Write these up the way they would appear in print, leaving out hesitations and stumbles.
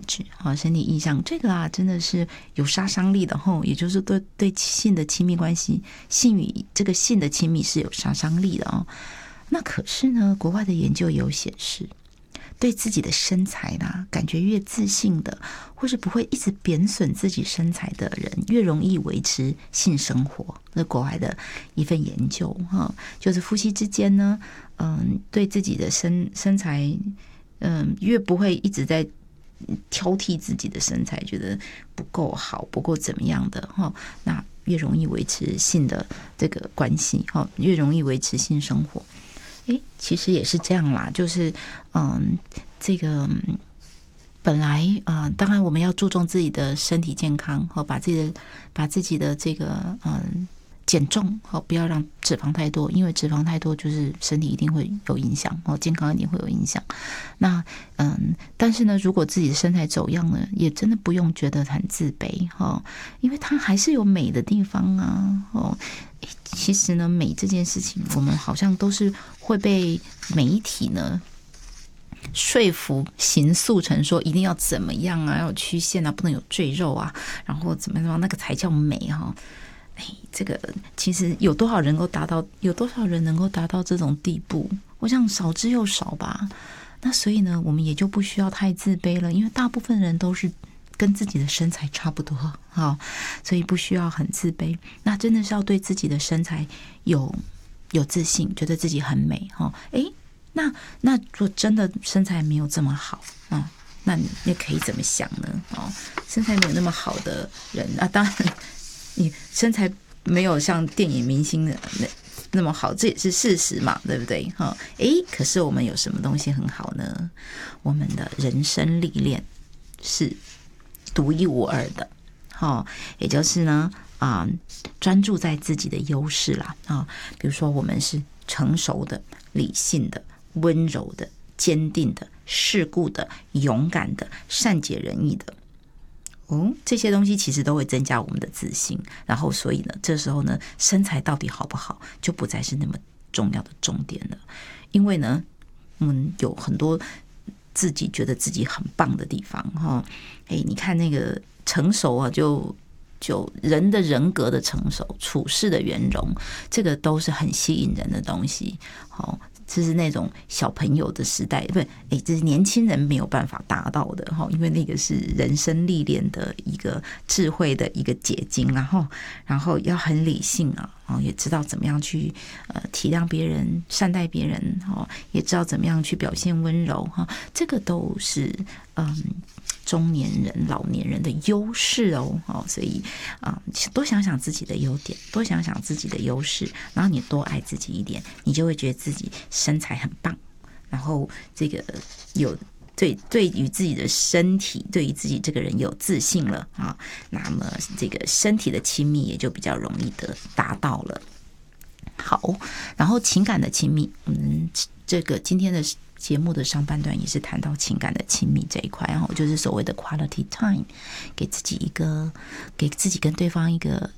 质身体意象，这个真的是有杀伤力的也就是对性的亲密关系，性与这个性的亲密是有杀伤力的那可是呢，国外的研究也有显示，对自己的身材感觉越自信的，或是不会一直贬损自己身材的人，越容易维持性生活。那国外的一份研究就是夫妻之间呢，对自己的身材，越不会一直在挑剔自己的身材，觉得不够好，不够怎么样的那越容易维持性的这个关系越容易维持性生活。其实也是这样啦，就是这个本来当然我们要注重自己的身体健康把自己的这个减重不要让脂肪太多，因为脂肪太多就是身体一定会有影响健康一定会有影响。那但是呢，如果自己的身材走样呢，也真的不用觉得很自卑因为它还是有美的地方其实呢，美这件事情，我们好像都是会被媒体呢说服、形塑成说一定要怎么样要有曲线不能有赘肉然后怎么样那个才叫美这个其实有多少人能够达到这种地步？我想少之又少吧。那所以呢，我们也就不需要太自卑了，因为大部分人都是跟自己的身材差不多所以不需要很自卑。那真的是要对自己的身材有自信，觉得自己很美那如果真的身材没有这么好那你可以怎么想呢身材没有那么好的人当然你身材没有像电影明星的那么好，这也是事实嘛，对不对可是我们有什么东西很好呢？我们的人生历练是独一无二的也就是呢专注在自己的优势啦比如说我们是成熟的、理性的、温柔的、坚定的、世故的、勇敢的、善解人意的这些东西其实都会增加我们的自信。然后所以呢，这时候呢，身材到底好不好就不再是那么重要的重点了。因为呢我们有很多自己觉得自己很棒的地方你看那个成熟就人的人格的成熟，处事的圆融，这个都是很吸引人的东西这是那种小朋友的时代，这是年轻人没有办法达到的因为那个是人生历练的一个智慧的一个结晶然后要很理性也知道怎么样去体谅别人、善待别人也知道怎么样去表现温柔这个都是中年人、老年人的优势所以多想想自己的优点，多想想自己的优势，然后你多爱自己一点，你就会觉得自己身材很棒，然后这个有对于自己的身体，对于自己这个人有自信了那么这个身体的亲密也就比较容易的达到了。好，然后情感的亲密，这个今天的节目的上半段也是谈到情感的亲密这一块就是所谓的 quality time， 给自己跟对方一个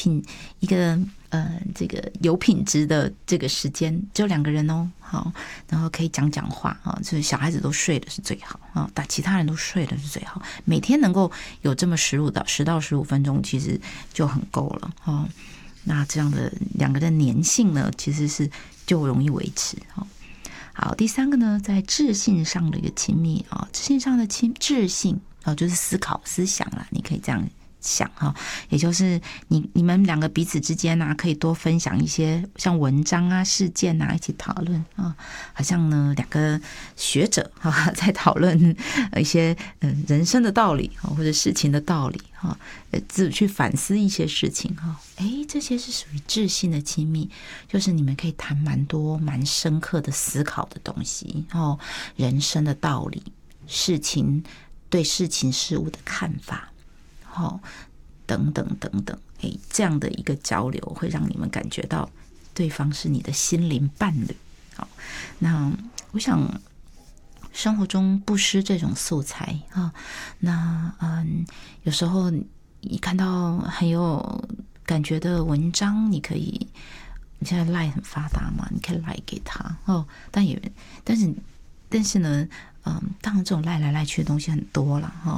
这个有品质的这个时间，只有2个人好，然后可以讲话就是小孩子都睡了是最好但其他人都睡了是最好。每天能够有这么10到15分钟，其实就很够了那这样的2个人的粘性呢，其实是就容易维持好，第3个呢，在智性上的一个亲密智性上的智性就是思考、思想啦，你可以这样想也就是你们2个彼此之间可以多分享一些像文章事件一起讨论好像呢2个学者在讨论一些人生的道理或者事情的道理自己去反思一些事情这些是属于智性的亲密，就是你们可以谈蛮多蛮深刻的思考的东西人生的道理、对事情事物的看法等等等等这样的一个交流会让你们感觉到对方是你的心灵伴侣那我想生活中不失这种素材那有时候你看到很有感觉的文章，你现在 LINE 很发达嘛，你可以 LINE 给他但是呢当然这种赖来赖去的东西很多了